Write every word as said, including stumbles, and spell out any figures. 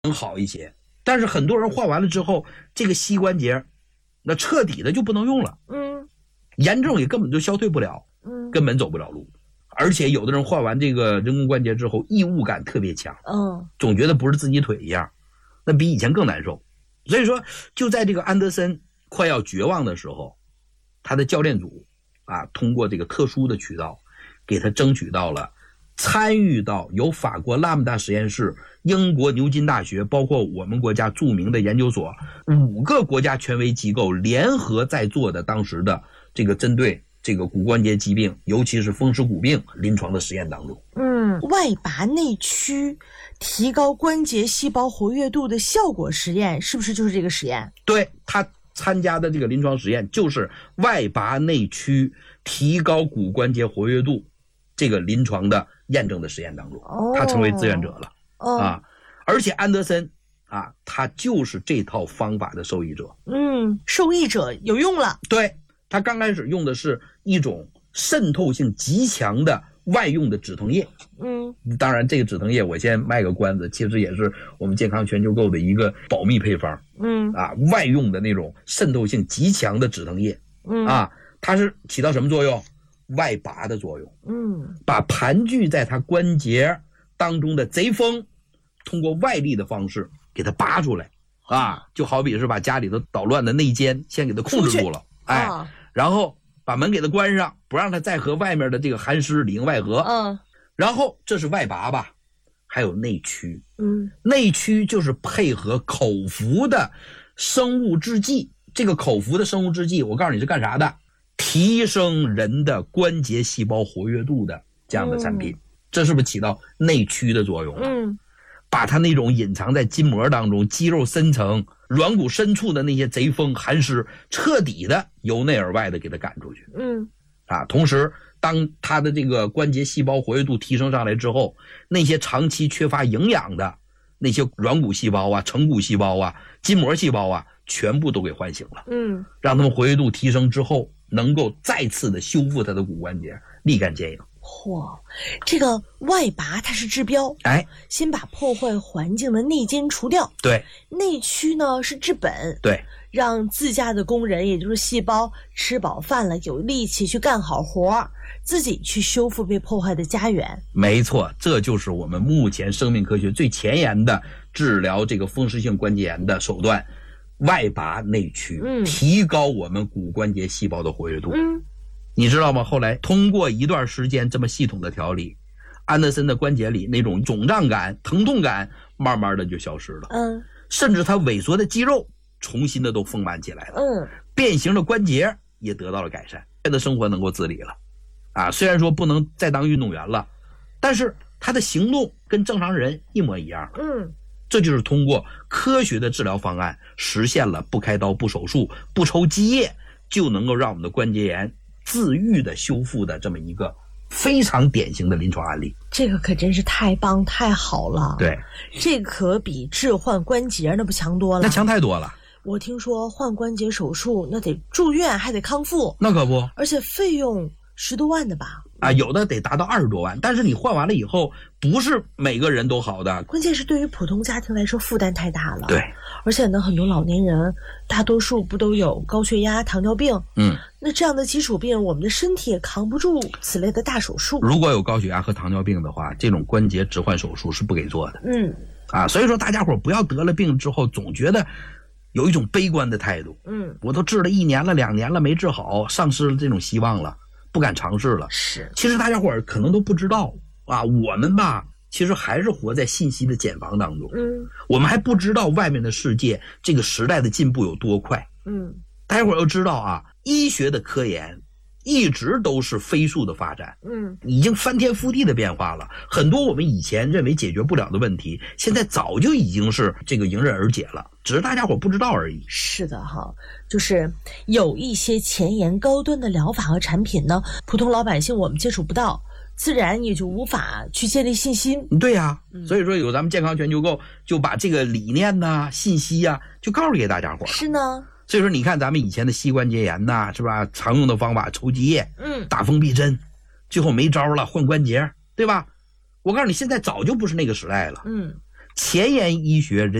能好一些。但是很多人换完了之后，这个膝关节那彻底的就不能用了， 嗯， 严重也根本就消退不了， 嗯， 根本走不了路。而且有的人换完这个人工关节之后，异物感特别强， 嗯， 总觉得不是自己腿一样，那比以前更难受。所以说，就在这个安德森快要绝望的时候，他的教练组啊，通过这个特殊的渠道，给他争取到了参与到由法国拉姆达实验室、英国牛津大学，包括我们国家著名的研究所，五个国家权威机构联合在做的当时的这个针对这个骨关节疾病，尤其是风湿骨病临床的实验当中。 嗯，外拔内驱提高关节细胞活跃度的效果实验，是不是就是这个实验？ 对，他参加的这个临床实验就是外拔内驱提高骨关节活跃度这个临床的验证的实验当中， 哦， 他成为志愿者了、 哦、 啊！而且安德森啊，他就是这套方法的受益者。 嗯，受益者有用了。 对，他刚开始用的是一种渗透性极强的外用的止疼液。 嗯， 当然这个止疼液我先卖个关子，其实也是我们健康全球购的一个保密配方。 嗯啊，外用的那种渗透性极强的止疼液。 嗯啊，它是起到什么作用？外拔的作用。 嗯， 把盘踞在它关节当中的贼风，通过外力的方式给它拔出来。啊，就好比是把家里头捣乱的内奸先给它控制住了，哎、 啊， 然后把门给它关上，不让它再和外面的这个寒湿里应外合。 嗯， 然后这是外拔吧，还有内驱。 嗯， 内驱就是配合口服的生物制剂，这个口服的生物制剂，我告诉你是干啥的？提升人的关节细胞活跃度的这样的产品，嗯、这是不是起到内驱的作用了？ 嗯， 把它那种隐藏在筋膜当中、肌肉深层、软骨深处的那些贼风寒湿，彻底的由内而外的给它赶出去。 嗯， 啊，同时当它的这个关节细胞活跃度提升上来之后，那些长期缺乏营养的那些软骨细胞啊、成骨细胞啊、筋膜细胞啊，全部都给唤醒了。 嗯， 让它们活跃度提升之后，能够再次的修复它的骨关节，立竿见影。 嚯，这个外拔它是治标， 哎， 先把破坏环境的内奸除掉。 对， 内驱呢是治本。 对， 让自家的工人，也就是细胞吃饱饭了，有力气去干好活，自己去修复被破坏的家园。 没错，这就是我们目前生命科学最前沿的治疗这个风湿性关节炎的手段。外拔内驱， 嗯， 提高我们骨关节细胞的活跃度。 嗯， 你知道吗？后来通过一段时间这么系统的调理，安德森的关节里那种肿胀感、疼痛感，慢慢的就消失了。 嗯， 甚至它萎缩的肌肉重新的都丰满起来了。 嗯， 变形的关节也得到了改善，他的生活能够自理了。啊，虽然说不能再当运动员了，但是他的行动跟正常人一模一样。 嗯。 这就是通过科学的治疗方案，实现了不开刀、不手术、不抽积液，就能够让我们的关节炎自愈的修复的这么一个非常典型的临床案例。 这个可真是太棒太好了。 对， 这可比置换关节那不强多了。 那强太多了。 我听说换关节手术那得住院还得康复， 那可不， 而且费用十多万的吧？ 啊，有的得达到二十多万，但是你换完了以后，不是每个人都好的。 关键是对于普通家庭来说负担太大了。 对， 而且呢，很多老年人，大多数不都有高血压、糖尿病？ 嗯， 那这样的基础病，我们的身体也扛不住此类的大手术。 如果有高血压和糖尿病的话，这种关节置换手术是不给做的。 嗯， 啊，所以说大家伙不要得了病之后总觉得有一种悲观的态度。 嗯， 我都治了一年了、两年了没治好，丧失了这种希望了。不敢尝试了。 是， 其实大家伙儿可能都不知道啊，我们吧，其实还是活在信息的茧房当中。 嗯， 我们还不知道外面的世界，这个时代的进步有多快。 嗯， 大家伙儿要知道啊，医学的科研一直都是飞速的发展。 嗯， 已经翻天覆地的变化了。很多我们以前认为解决不了的问题，现在早就已经是这个迎刃而解了，只是大家伙不知道而已。 是的哈，就是有一些前沿高端的疗法和产品呢，普通老百姓我们接触不到，自然也就无法去建立信心。 对呀、啊嗯， 所以说有咱们健康全球购就把这个理念呐、啊、信息呀、啊，就告诉给大家伙。 是呢。 所以说你看咱们以前的膝关节炎呐、啊，是吧？常用的方法抽积液， 嗯，打封闭针，最后没招了换关节，对吧？我告诉你，现在早就不是那个时代了。 嗯， 前沿医学人